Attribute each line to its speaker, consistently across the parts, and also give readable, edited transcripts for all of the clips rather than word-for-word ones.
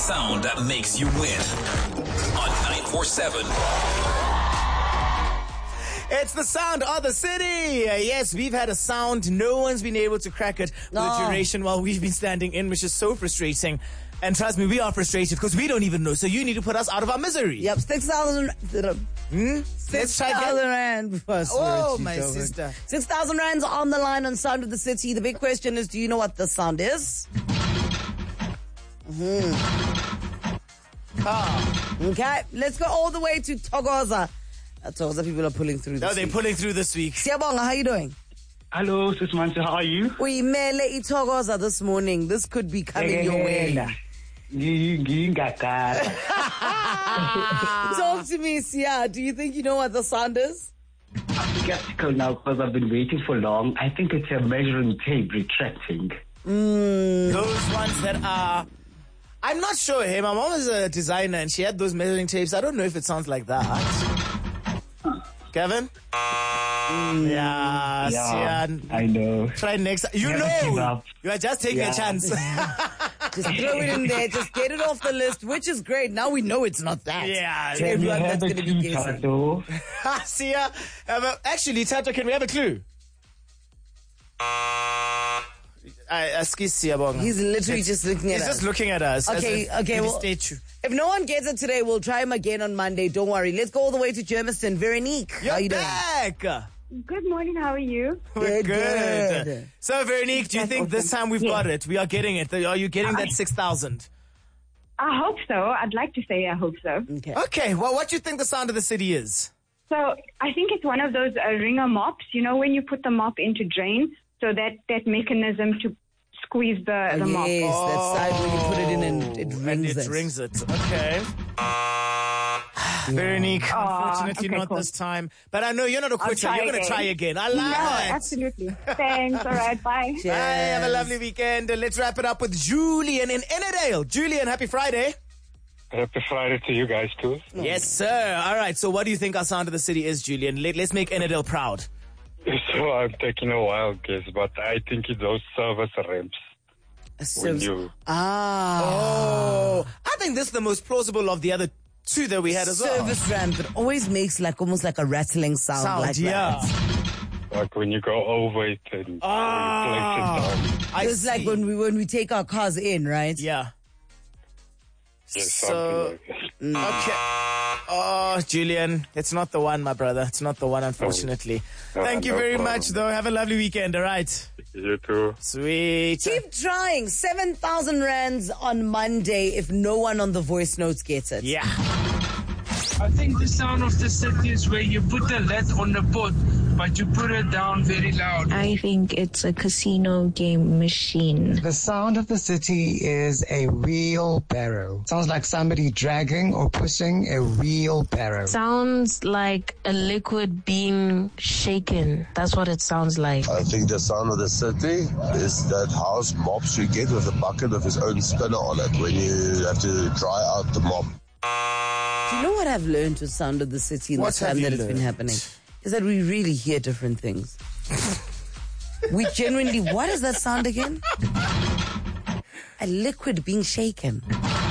Speaker 1: sound that makes you win on 947.
Speaker 2: It's the sound of the city. Yes, we've had a sound. No one's been able to crack it for the duration while we've been standing in, which is so frustrating. And trust me, we are frustrated because we don't even know. So you need to put us out of our misery.
Speaker 3: Yep, 6,000.
Speaker 2: Let's try again.
Speaker 3: 6,000 rand.
Speaker 2: Oh, my sister.
Speaker 3: 6,000 rands on the line on Sound of the City. The big question is, do you know what the sound is? Okay, let's go all the way to Thokoza. Thokoza people are pulling through this
Speaker 2: No, they're
Speaker 3: week.
Speaker 2: pulling through this week.
Speaker 3: Siyabonga, how are you doing?
Speaker 4: Hello, Sis Mansu, how are you?
Speaker 3: We mele iThokoza this morning. This could be coming your way. Talk to me, Sia. Do you think you know what the sound is?
Speaker 4: I'm skeptical now because I've been waiting for long. I think it's a measuring tape retracting.
Speaker 2: Those ones that are... I'm not sure. Hey, my mom is a designer and she had those measuring tapes. I don't know if it sounds like that. Kevin? Yeah,
Speaker 4: I know.
Speaker 2: Try next. You
Speaker 4: Never give
Speaker 2: know.
Speaker 4: up.
Speaker 2: You are just taking a chance.
Speaker 3: Just throw it in there. Just get it off the list, which is great. Now we know it's not that.
Speaker 2: Yeah.
Speaker 3: So everyone that's going to be guessing.
Speaker 2: See ya. Actually, Tato, can we have a clue?
Speaker 3: He's literally just looking at us.
Speaker 2: He's just looking at us.
Speaker 3: Okay, well, if no one gets it today, we'll try him again on Monday. Don't worry. Let's go all the way to Germiston. Veronique, how are you
Speaker 2: back.
Speaker 3: doing?
Speaker 5: Good morning, how are you?
Speaker 2: We're good. So, Veronique, do you think this time we've got it? We are getting it. Are you getting that 6,000?
Speaker 5: I hope so. I'd like to say I hope so.
Speaker 2: Okay, well, what do you think the sound of the city is?
Speaker 5: So I think it's one of those ringer mops, you know, when you put the mop into drain, so that mechanism to squeeze the mop.
Speaker 3: Yes, that side where you put it in and it rings
Speaker 2: it. Okay. Veronique, unfortunately not this time. But I know you're not a quitter. You're going to try again. I love it.
Speaker 5: Absolutely. Thanks. All right. Bye.
Speaker 2: Bye. Have a lovely weekend. Let's wrap it up with Julian in Ennerdale. Julian, happy Friday.
Speaker 6: Happy Friday to you guys too.
Speaker 2: Yes, sir. All right. So what do you think our sound of the city is, Julian? Let's make Ennerdale proud.
Speaker 6: So I'm taking a wild guess, but I think it's those service ramps.
Speaker 2: I think this is the most plausible of the other two that we had as well.
Speaker 3: Service ramp. It always makes almost like a rattling sound like that.
Speaker 6: Like when you go over it and you place it down.
Speaker 3: It's like when we take our cars in, right?
Speaker 6: Yeah,
Speaker 2: Yeah.
Speaker 6: something like that.
Speaker 2: Okay. Oh, Julian, it's not the one, my brother. It's not the one, unfortunately. Thank you very much, though. Have a lovely weekend, all right?
Speaker 6: You too.
Speaker 2: Sweet.
Speaker 3: Keep trying. 7,000 rands on Monday if no one on the voice notes gets it.
Speaker 2: Yeah.
Speaker 7: I think the sound of the city is where you put the lead on the pot, but you put it down very loud.
Speaker 8: I think it's a casino game machine.
Speaker 9: The sound of the city is a wheelbarrow. Sounds like somebody dragging or pushing a wheelbarrow.
Speaker 8: Sounds like a liquid being shaken. That's what it sounds like.
Speaker 10: I think the sound of the city is that house mops you get with a bucket of his own spinner on it when you have to dry out the mop.
Speaker 3: Do you know what I've learned with Sound of the City in the time that it's been happening? Is that we really hear different things. We genuinely, what is that sound again? A liquid being shaken.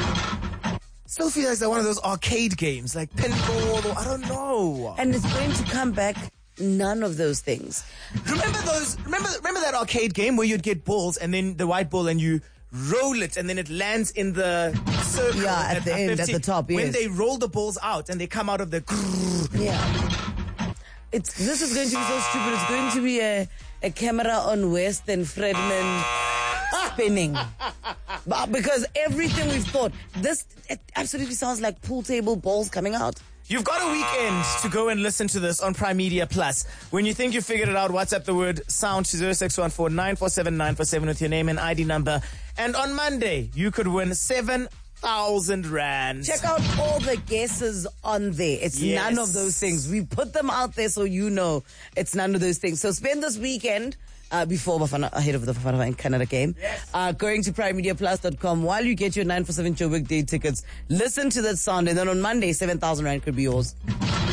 Speaker 2: Still feel like they're one of those arcade games, like pinball or I don't know.
Speaker 3: And it's going to come back none of those things.
Speaker 2: Remember that arcade game where you'd get balls and then the white ball and you roll it and then it lands in the circle.
Speaker 3: Yeah, at the end,
Speaker 2: 50.
Speaker 3: at the top, yes.
Speaker 2: When they roll the balls out and they come out of the...
Speaker 3: Yeah. This is going to be so stupid. It's going to be a camera on West and Fredman spinning. Because everything we've thought, it absolutely sounds like pool table balls coming out.
Speaker 2: You've got a weekend to go and listen to this on Prime Media Plus. When you think you figured it out, WhatsApp the word sound to 0614 947 947 with your name and ID number. And on Monday, you could win 7,000 rand.
Speaker 3: Check out all the guesses on there. It's none of those things. We put them out there so you know it's none of those things. So spend this weekend before Bafana, ahead of the Bafana and Canada game, going to primemediaplus.com while you get your 947 Joburg Day tickets. Listen to that sound, and then on Monday, 7,000 rand could be yours.